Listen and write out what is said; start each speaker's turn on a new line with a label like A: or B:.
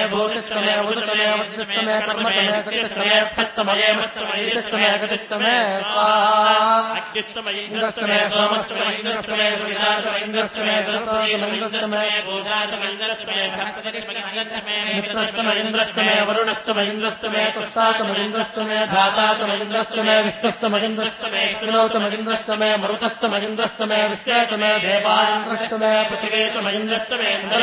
A: भूतिस्तमे उदुतमे वदुतमे कर्मतमे सत्यस्तमे क्षस्तमये मस्तमयितस्तमे अगतिस्तमे अग्निस्तमे सोमस्तमे इंद्रस्तमे सुविदातमे इंद्रस्तमे सरस्वतमे इंद्रस्तमे भूषातमे इंद्रस्तमे मित्रस्तमे इंद्रस्तमे वरुणस्तमे इंद्रस्तमे तुष्टातमे इंद्रस्तमे धातातमे इंद्रस्तमे विष्णुस्तमे इंद्रस्तमे विष्णुतमे इंद्रस्तमे मरुतस्तमे इंद्रस्तमे विश्वेतमे देवाय इंद्रस्तमे पृथिवीतमे इंद्रस्तमे